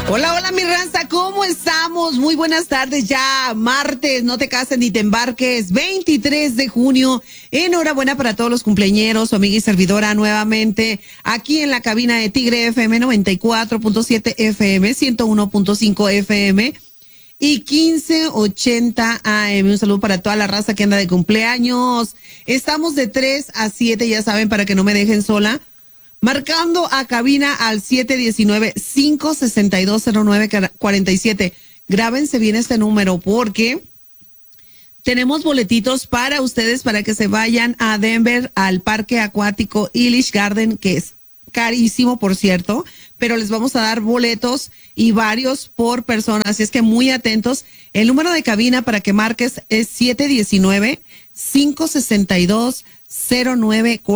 Hola, hola, mi raza, ¿cómo estamos? Muy buenas tardes, ya martes, no te cases ni te embarques, 23 de junio. Enhorabuena para todos los cumpleañeros, su amiga y servidora nuevamente aquí en la cabina de Tigre FM 94.7 FM, 101.5 FM y 1580 AM. Un saludo para toda la raza que anda de cumpleaños. Estamos de 3 a 7, ya saben, para que no me dejen sola. Marcando a cabina al 719-562-0947. Grábense bien este número porque tenemos boletitos para ustedes para que se vayan a Denver al parque acuático Ellis Garden, que es carísimo, por cierto, pero les vamos a dar boletos y varios por persona. Así es que muy atentos. El número de cabina para que marques es 719-562-0947.